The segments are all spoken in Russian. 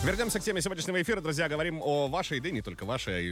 Вернемся к теме сегодняшнего эфира, друзья. Говорим о вашей, да и не только вашей,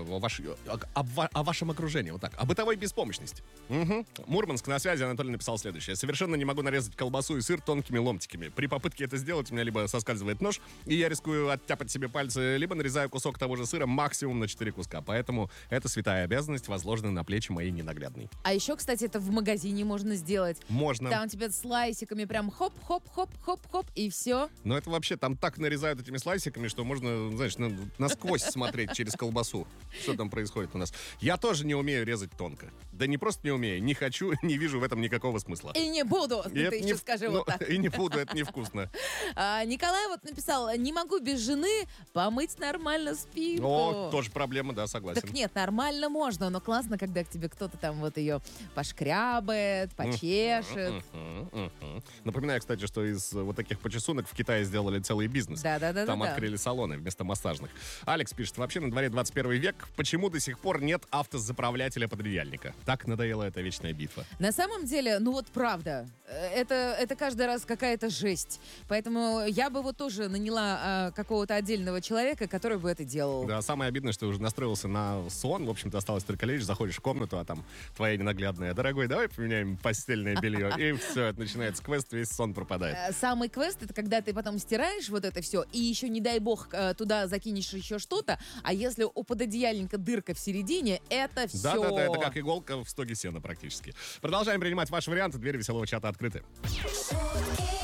о вашем окружении. Вот так. О бытовой беспомощности. Угу. Мурманск, на связи. Анатолий написал следующее. Совершенно не могу нарезать колбасу и сыр тонкими ломтиками. При попытке это сделать у меня либо соскальзывает нож, и я рискую оттяпать себе пальцы, либо нарезаю кусок того же сыра максимум на 4 куска. Поэтому это святая обязанность, возложена на плечи моей ненаглядной. А еще, кстати, это в магазине можно сделать. Можно. Там тебе слайсиками прям хоп-хоп-хоп-хоп-хоп, и все. Но это вообще, там так нарезают этими слайсиками, что можно, знаешь, насквозь смотреть через колбасу, что там происходит у нас. Я тоже не умею резать тонко. Да не просто не умею, не хочу, не вижу в этом никакого смысла. И не буду, ты еще скажи вот так. И не буду, это невкусно. Николай вот написал, не могу без жены помыть нормально спинку. О, тоже проблема, да, согласен. Так нет, нормально можно, но классно, когда к тебе кто-то там вот ее пошкрябает, почешет. Напоминаю, кстати, что из вот таких почесунок в Китае сделали целый бизнес. Да. Там открыли салоны вместо массажных. Алекс пишет, вообще на дворе 21 век, почему до сих пор нет автозаправлятеля пододеяльника? Так надоела эта вечная битва. На самом деле, ну вот правда, это каждый раз какая-то жесть. Поэтому я бы вот тоже наняла какого-то отдельного человека, который бы это делал. Да, самое обидное, что уже настроился на сон. В общем-то, осталось только лечь, заходишь в комнату, а там твоя ненаглядная: дорогой, давай поменяем постельное белье. И все, начинается квест, весь сон пропадает. Самый квест — это когда ты потом стираешь вот это все, и еще, не дай бог, туда закинешь еще что-то, а если у пододеяльника дырка в середине, это все. Да, это как иголка в стоге сена практически. Продолжаем принимать ваши варианты. Двери веселого чата открыты.